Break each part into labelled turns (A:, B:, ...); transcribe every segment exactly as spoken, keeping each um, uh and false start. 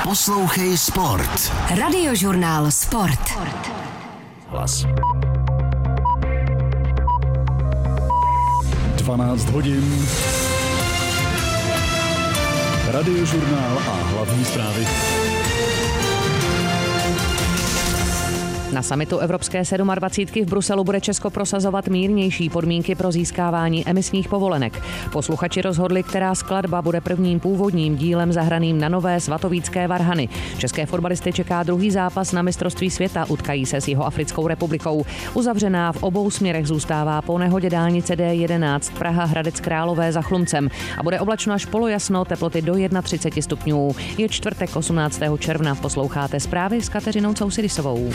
A: Poslouchej Sport.
B: Radiožurnál Sport.
A: Hlas.
C: dvanáct hodin. Radiožurnál a hlavní zprávy.
D: Na summitu Evropské dvacítky v Bruselu bude Česko prosazovat mírnější podmínky pro získávání emisních povolenek. Posluchači rozhodli, která skladba bude prvním původním dílem zahraným na Nové svatovícké varhany. České fotbalisty čeká druhý zápas na mistrovství světa, utkají se s Jihoafrickou republikou. Uzavřená v obou směrech zůstává po nehodě dálnice D jedenáct Praha Hradec Králové za Chlumcem a bude oblačno až polojasno, teploty do třicet jedna stupňů. Je čtvrtek osmnáctého června, posloucháte zprávy s Kateřinou Cousidisovou.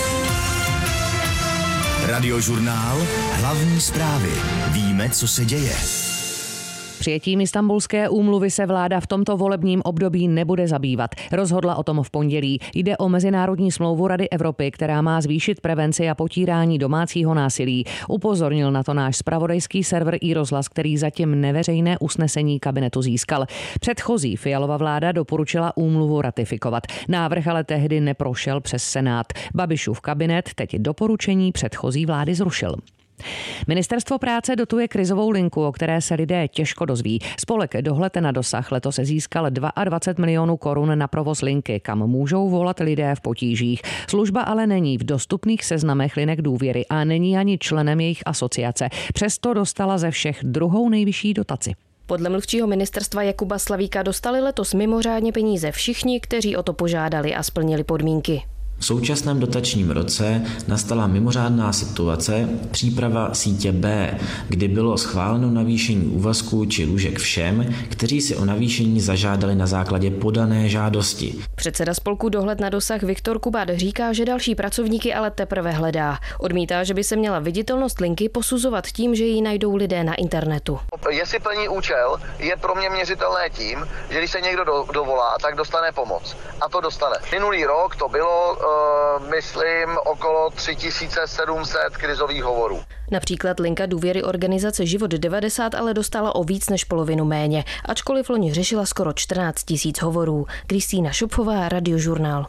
A: Radiožurnál, hlavní zprávy. Víme, co se děje.
D: Přijetím Istanbulské úmluvy se vláda v tomto volebním období nebude zabývat. Rozhodla o tom v pondělí. Jde o mezinárodní smlouvu Rady Evropy, která má zvýšit prevenci a potírání domácího násilí. Upozornil na to náš zpravodajský server iRozhlas, který zatím neveřejné usnesení kabinetu získal. Předchozí Fialova vláda doporučila úmluvu ratifikovat. Návrh ale tehdy neprošel přes Senát. Babišův kabinet teď doporučení předchozí vlády zrušil. Ministerstvo práce dotuje krizovou linku, o které se lidé těžko dozví. Spolek Dohled na dosah letos získal dvacet dva milionů korun na provoz linky, kam můžou volat lidé v potížích. Služba ale není v dostupných seznamech linek důvěry a není ani členem jejich asociace. Přesto dostala ze všech druhou nejvyšší dotaci.
E: Podle mluvčího ministerstva Jakuba Slavíka dostali letos mimořádně peníze všichni, kteří o to požádali a splnili podmínky.
F: V současném dotačním roce nastala mimořádná situace příprava sítě B, kdy bylo schváleno navýšení úvazků či lůžek všem, kteří si o navýšení zažádali na základě podané žádosti.
E: Předseda spolku Dohled na dosah Viktor Kubát říká, že další pracovníky ale teprve hledá. Odmítá, že by se měla viditelnost linky posuzovat tím, že ji najdou lidé na internetu.
G: Jestli plní účel, je pro mě měřitelné tím, že když se někdo do, dovolá, tak dostane pomoc. A to dostane. Minulý rok to bylo Uh, myslím, okolo tři tisíce sedm set krizových hovorů.
E: Například linka důvěry organizace Život devadesát ale dostala o víc než polovinu méně, ačkoliv loni řešila skoro čtrnáct tisíc hovorů. Kristýna Šupfová, Radiožurnál.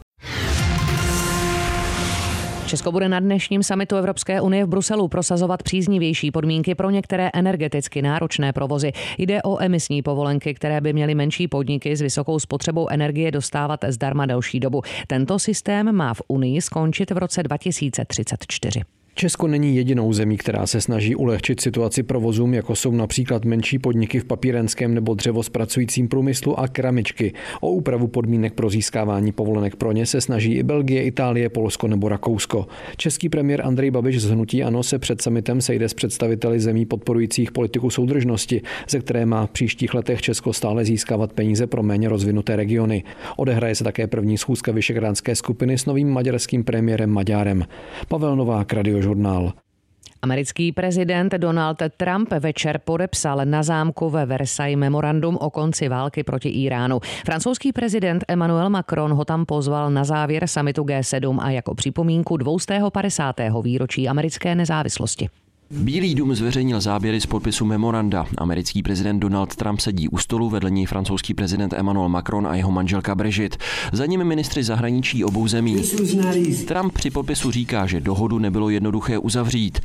D: Česko bude na dnešním summitu Evropské unie v Bruselu prosazovat příznivější podmínky pro některé energeticky náročné provozy. Jde o emisní povolenky, které by měly menší podniky s vysokou spotřebou energie dostávat zdarma delší dobu. Tento systém má v Unii skončit v roce dva tisíce třicet čtyři.
H: Česko není jedinou zemí, která se snaží ulehčit situaci provozům, jako jsou například menší podniky v papírenském nebo dřevozpracujícím průmyslu a keramičky. O úpravu podmínek pro získávání povolenek pro ně se snaží i Belgie, Itálie, Polsko nebo Rakousko. Český premiér Andrej Babiš z hnutí ANO se před summitem sejde s představiteli zemí podporujících politiku soudržnosti, ze které má v příštích letech Česko stále získávat peníze pro méně rozvinuté regiony. Odehraje se také první schůzka visegrádské skupiny s novým maďarským premiérem Maďárem. Pavel Novák, Radiožurnál.
D: Americký prezident Donald Trump večer podepsal na zámku ve Versailles memorandum o konci války proti Iránu. Francouzský prezident Emmanuel Macron ho tam pozval na závěr summitu G sedm a jako připomínku dvěstého padesátého výročí americké nezávislosti.
I: Bílý dům zveřejnil záběry z podpisu memoranda. Americký prezident Donald Trump sedí u stolu, vedle něj francouzský prezident Emmanuel Macron a jeho manželka Brigitte. Za nimi ministři zahraničí obou zemí. Trump při podpisu říká, že dohodu nebylo jednoduché uzavřít.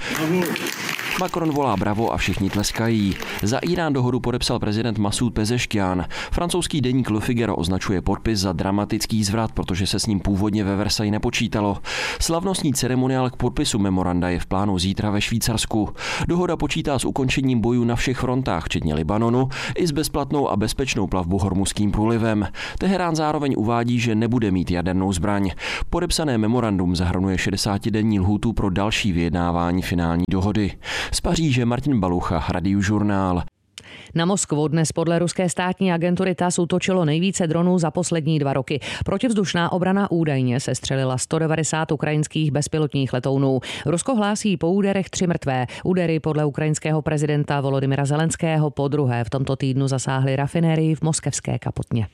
I: Macron volá bravo a všichni tleskají. Za Irán dohodu podepsal prezident Masud Pezeškian. Francouzský deník Le Figaro označuje podpis za dramatický zvrat, protože se s ním původně ve Versailles nepočítalo. Slavnostní ceremoniál k podpisu memoranda je v plánu zítra ve Švýcarsku. Dohoda počítá s ukončením bojů na všech frontách, včetně Libanonu, i s bezplatnou a bezpečnou plavbou Hormuzským průlivem. Teherán zároveň uvádí, že nebude mít jadernou zbraň. Podepsané memorandum zahrnuje šedesátidenní lhůtu pro další vyjednávání finální dohody. Z Paříže Martin Balucha, Radiožurnál.
D: Na Moskvu dnes podle ruské státní agentury TASS útočilo nejvíce dronů za poslední dva roky. Protivzdušná obrana údajně sestřelila sto devadesát ukrajinských bezpilotních letounů. Rusko hlásí po úderech tři mrtvé. Údery podle ukrajinského prezidenta Volodymyra Zelenského podruhé v tomto týdnu zasáhly rafinérii v moskevské Kapotně.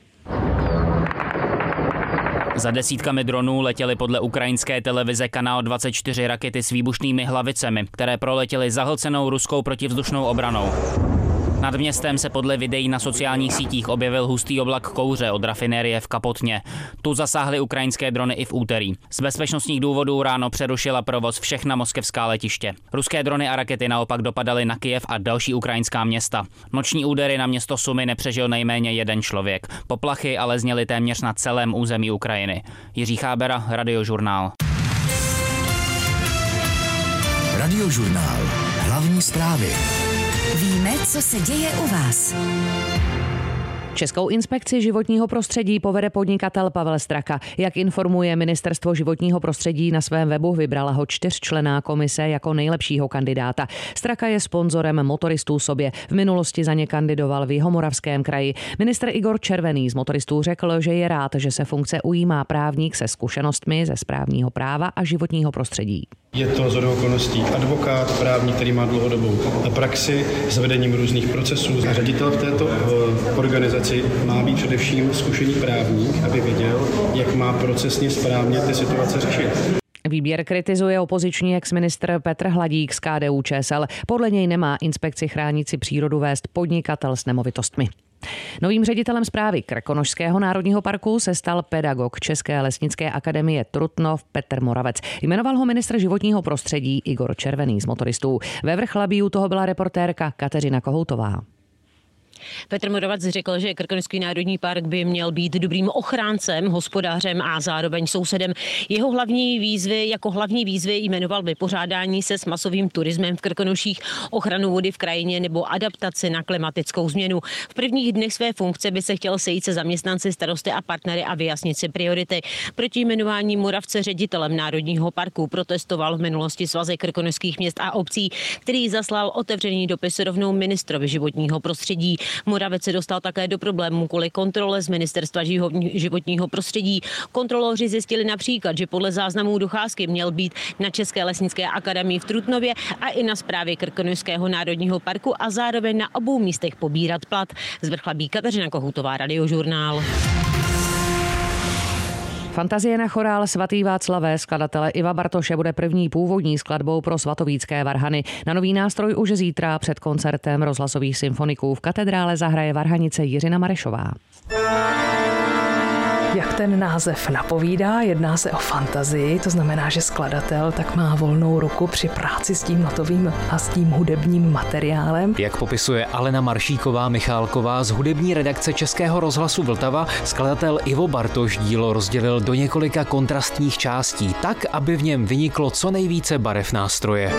J: Za desítkami dronů letěly podle ukrajinské televize Kanál dvacet čtyři rakety s výbušnými hlavicemi, které proletěly zahlcenou ruskou protivzdušnou obranou. Nad městem se podle videí na sociálních sítích objevil hustý oblak kouře od rafinérie v Kapotně. Tu zasáhly ukrajinské drony i v úterý. Z bezpečnostních důvodů ráno přerušila provoz všechna moskevská letiště. Ruské drony a rakety naopak dopadaly na Kyjev a další ukrajinská města. Noční údery na město Sumy nepřežil nejméně jeden člověk. Poplachy ale zněly téměř na celém území Ukrajiny. Jiří Chábera, Radiožurnál.
A: Radiožurnál. Hlavní zprávy.
B: Víme, co se děje u vás.
D: Českou inspekci životního prostředí povede podnikatel Pavel Straka. Jak informuje Ministerstvo životního prostředí na svém webu, vybrala ho čtyřčlenná komise jako nejlepšího kandidáta. Straka je sponzorem Motoristů sobě. V minulosti za ně kandidoval v Jihomoravském kraji. Ministr Igor Červený z Motoristů řekl, že je rád, že se funkce ujímá právník se zkušenostmi ze správního práva a životního prostředí.
K: Je to shodou okolností advokát, právník, který má dlouhodobou praxi s vedením různých procesů. Ředitel v této organizaci má být především zkušený právník, aby věděl, jak má procesně správně ty situace řešit.
D: Výběr kritizuje opoziční exministr Petr Hladík z K D U Č S L. Podle něj nemá inspekci chránící přírodu vést podnikatel s nemovitostmi. Novým ředitelem správy Krkonošského národního parku se stal pedagog České lesnické akademie Trutnov Petr Moravec. Jmenoval ho ministr životního prostředí Igor Červený z Motoristů. Ve Vrchlabí u toho byla reportérka Kateřina Kohoutová.
L: Petr Moravec řekl, že Krkonošský národní park by měl být dobrým ochráncem, hospodářem a zároveň sousedem. Jeho hlavní výzvy, jako hlavní výzvy jmenoval vypořádání se s masovým turismem v Krkonoších, ochranu vody v krajině nebo adaptaci na klimatickou změnu. V prvních dnech své funkce by se chtěl sejít se zaměstnanci, starosty a partnery a vyjasnit si priority. Proti jmenování Moravce ředitelem Národního parku protestoval v minulosti Svazek krkonošských měst a obcí, který zaslal otevřený dopis rovnou ministrovi životního prostředí. Moravec se dostal také do problémů kvůli kontrole z Ministerstva životního prostředí. Kontroloři zjistili například, že podle záznamů docházky měl být na České lesnické akademii v Trutnově a i na správě Krkonošského národního parku a zároveň na obou místech pobírat plat. Z Vrchlabí Kateřina Kohoutová, Radiožurnál.
D: Fantazie na chorál Svatý Václavé skladatele Iva Bartoše bude první původní skladbou pro svatovícké varhany. Na nový nástroj už zítra před koncertem rozhlasových symfoniků v katedrále zahraje varhanice Jiřina Marešová.
M: Jak ten název napovídá, jedná se o fantazii, to znamená, že skladatel tak má volnou ruku při práci s tím notovým a s tím hudebním materiálem.
N: Jak popisuje Alena Maršíková Michálková z hudební redakce Českého rozhlasu Vltava, skladatel Ivo Bartoš dílo rozdělil do několika kontrastních částí, tak, aby v něm vyniklo co nejvíce barev nástroje.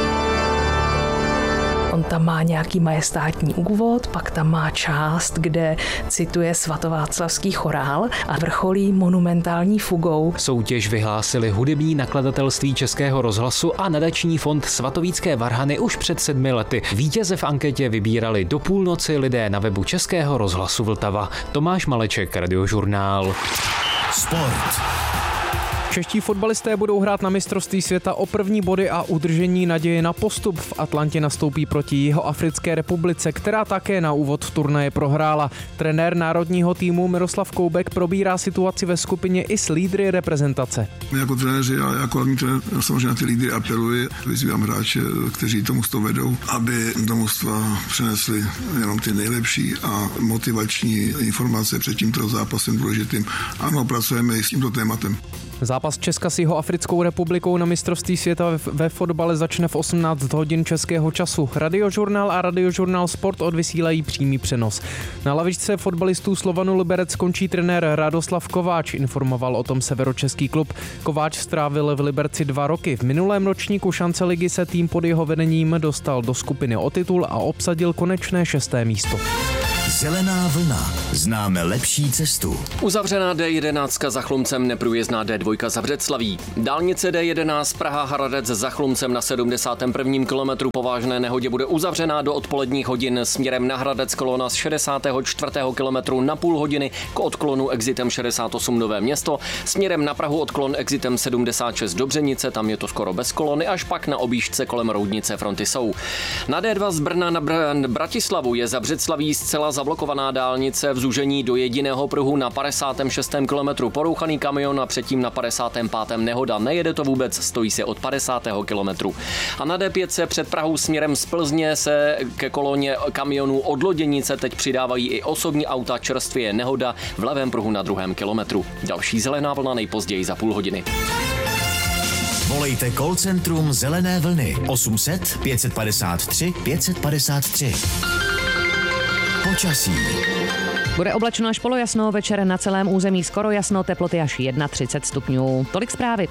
M: On tam má nějaký majestátní úvod, pak tam má část, kde cituje svatováclavský chorál a vrcholí monumentální fugou.
N: Soutěž vyhlásili hudební nakladatelství Českého rozhlasu a nadační fond Svatovícké varhany už před sedmi lety. Vítěze v anketě vybírali do půlnoci lidé na webu Českého rozhlasu Vltava. Tomáš Maleček, Radiožurnál.
A: Sport.
O: Čeští fotbalisté budou hrát na mistrovství světa o první body a udržení naděje na postup. V Atlantě nastoupí proti Jihoafrické republice, která také na úvod turnaje prohrála. Trenér národního týmu Miroslav Koubek probírá situaci ve skupině i s lídry reprezentace.
P: My jako trenéři a jako hlavní trenér samozřejmě na ty lídry apeluji, vyzývám hráče, kteří to mužstvo vedou, aby do mužstva přinesli jenom ty nejlepší a motivační informace před tímto zápasem důležitým. Ano, pracujeme i s tímto tématem.
O: Zápas Česka s Jihoafrickou republikou na mistrovství světa ve fotbale začne v osmnáct hodin českého času. Radiožurnál a Radiožurnál Sport odvysílají přímý přenos. Na lavičce fotbalistů Slovanu Liberec skončí trenér Radoslav Kováč, informoval o tom severočeský klub. Kováč strávil v Liberci dva roky. V minulém ročníku šance ligy se tým pod jeho vedením dostal do skupiny o titul a obsadil konečné šesté místo.
A: Zelená vlna. Známe lepší cestu.
I: Uzavřená D jedenáct za Chlumcem, neprůjezdná D dva za Břeclaví. Dálnice D jedenáct Praha Hradec za Chlumcem na sedmdesátém prvním kilometru po vážné nehodě bude uzavřená do odpoledních hodin. Směrem na Hradec kolona z šedesátého čtvrtého kilometru na půl hodiny k odklonu exitem šedesát osm Nové Město. Směrem na Prahu odklon exitem sedmdesát šest Dobřenice, tam je to skoro bez kolony, až pak na objížďce kolem Roudnice fronty jsou. Na D dva z Brna na Br- Bratislavu je za Břeclaví zcela
Q: zablokovaná dálnice v zúžení do jediného pruhu na padesátém šestém kilometru porouchaný kamion a předtím na padesátém pátém nehoda. Nejede to vůbec, stojí se od padesátého kilometru. A na D pět se před Prahou směrem z Plzně se ke koloně kamionů od Loděnice teď přidávají i osobní auta, čerstvě je nehoda v levém pruhu na druhém kilometru. Další zelená vlna nejpozději za půl hodiny.
A: Volejte call centrum Zelené vlny osm set pět padesát tři pět padesát tři. Počasí.
D: Bude oblačno až polojasno, večer na celém území skoro jasno, teploty až třicet jedna stupňů. Tolik zprávy.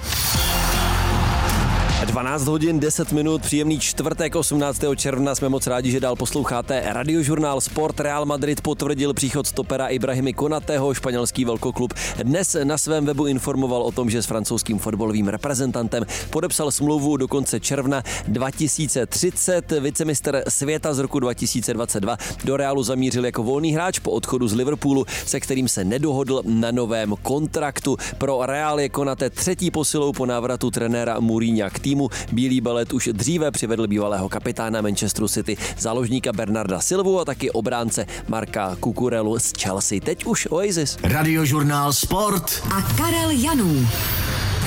R: dvanáct hodin deset minut, příjemný čtvrtek osmnáctého června, jsme moc rádi, že dál posloucháte Radiožurnál Sport. Real Madrid potvrdil příchod stopera Ibrahimy Konatého, španělský velkoklub dnes na svém webu informoval o tom, že s francouzským fotbalovým reprezentantem podepsal smlouvu do konce června dva tisíce třicet. Vicemistr světa z roku dva tisíce dvacet dva do Realu zamířil jako volný hráč po odchodu z Liverpoolu, se kterým se nedohodl na novém kontraktu. Pro Real je Konaté třetí posilou po návratu trenéra Mourinha k týmu. Bílý balet už dříve přivedl bývalého kapitána Manchesteru City, záložníka Bernarda Silvu a taky obránce Marka Cucurellu z Chelsea. Teď už Oasis.
A: Radiožurnál Sport
B: a Karel Janů.